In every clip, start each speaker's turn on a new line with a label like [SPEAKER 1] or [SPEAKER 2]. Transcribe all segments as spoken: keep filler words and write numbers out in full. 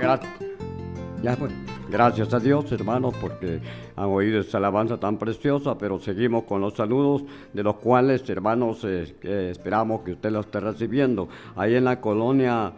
[SPEAKER 1] Gracias. Ya pues, gracias a Dios, hermanos, porque han oído esta alabanza tan preciosa, pero seguimos con los saludos, de los cuales, hermanos, eh, que esperamos que usted los esté recibiendo. Ahí en la colonia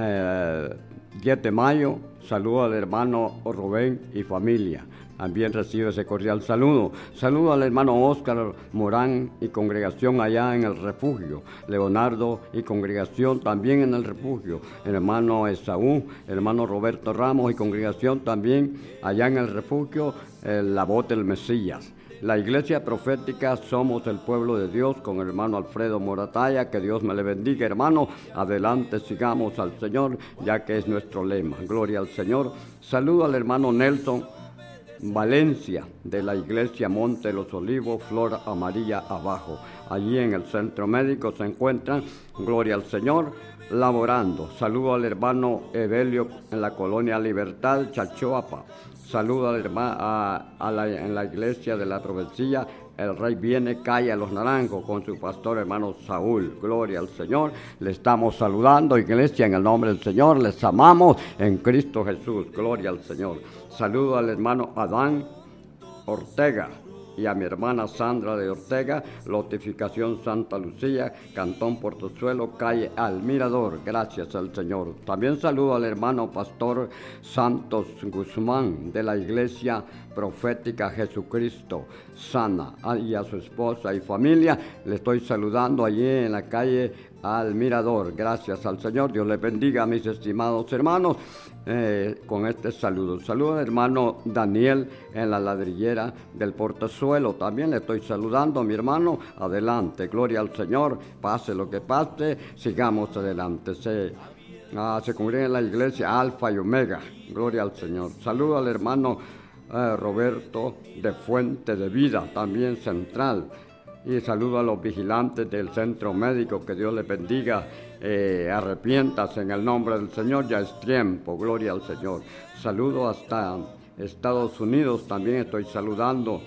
[SPEAKER 1] eh, diez de mayo, saludo al hermano Rubén y familia. También recibe ese cordial saludo. Saludo al hermano Óscar Morán y congregación allá en el refugio. Leonardo y congregación también en el refugio. El hermano Esaú, el hermano Roberto Ramos y congregación también allá en el refugio, eh, la voz del Mesías. La iglesia profética Somos el Pueblo de Dios con el hermano Alfredo Morataya, que Dios me le bendiga, hermano. Adelante, sigamos al Señor, ya que es nuestro lema. Gloria al Señor. Saludo al hermano Nelson Valencia, de la iglesia Monte de los Olivos, Flor Amarilla abajo. Allí en el centro médico se encuentran, gloria al Señor, laborando. Saludo al hermano Evelio en la colonia Libertad, Chachoapa. Saludo al hermano, a, a la, en la iglesia de la Trovecilla, el Rey viene, calle a los Naranjos, con su pastor hermano Saúl. Gloria al Señor. Le estamos saludando, iglesia, en el nombre del Señor. Les amamos en Cristo Jesús. Gloria al Señor. Saludo al hermano Adán Ortega y a mi hermana Sandra de Ortega, Lotificación Santa Lucía, Cantón Portozuelo, calle Al Mirador. Gracias al Señor. También saludo al hermano Pastor Santos Guzmán de la iglesia profética Jesucristo Sana, y a su esposa y familia. Le estoy saludando allí en la calle Al Mirador. Gracias al Señor. Dios les bendiga, mis estimados hermanos, eh, con este saludo. Saludo al hermano Daniel en la ladrillera del Portezuelo. También le estoy saludando a mi hermano. Adelante, gloria al Señor. Pase lo que pase, sigamos adelante. Se, ah, se congrega en la iglesia Alfa y Omega. Gloria al Señor. Saludo al hermano eh, Roberto de Fuente de Vida, también central. Y saludo a los vigilantes del centro médico, que Dios les bendiga. Eh, arrepiéntase en el nombre del Señor, ya es tiempo, gloria al Señor. Saludo hasta Estados Unidos, también estoy saludando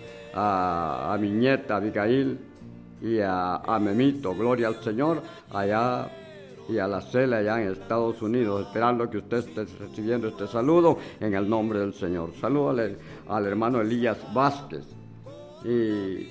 [SPEAKER 1] a, a mi nieta Abigail y a, a Memito, gloria al Señor, allá y a la Cela allá en Estados Unidos, esperando que usted esté recibiendo este saludo en el nombre del Señor. Saludo al, al hermano Elías Vázquez y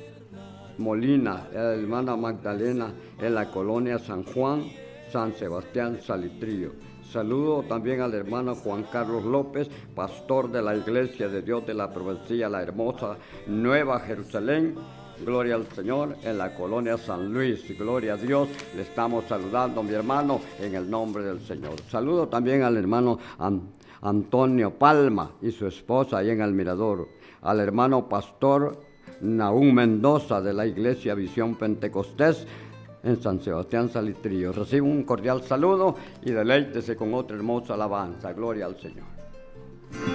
[SPEAKER 1] Molina, la hermana Magdalena en la colonia San Juan, San Sebastián, Salitrillo. Saludo también al hermano Juan Carlos López, pastor de la Iglesia de Dios de la Provincia La Hermosa, Nueva Jerusalén. Gloria al Señor, en la colonia San Luis. Gloria a Dios. Le estamos saludando, mi hermano, en el nombre del Señor. Saludo también al hermano An- Antonio Palma y su esposa ahí en el Mirador. Al hermano pastor Nahum Mendoza de la iglesia Visión Pentecostés en San Sebastián Salitrillo. Recibo un cordial saludo y deleítese con otra hermosa alabanza. Gloria al Señor.